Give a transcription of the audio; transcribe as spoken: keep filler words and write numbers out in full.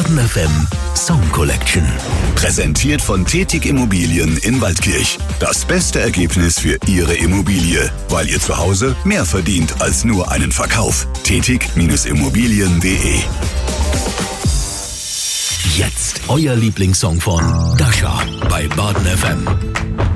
Baden F M Song Collection. Präsentiert von Tätig Immobilien in Waldkirch. Das beste Ergebnis für Ihre Immobilie, weil ihr zu Hause mehr verdient als nur einen Verkauf. tätig Immobilien punkt de. Jetzt euer Lieblingssong von Dasha bei Baden F M.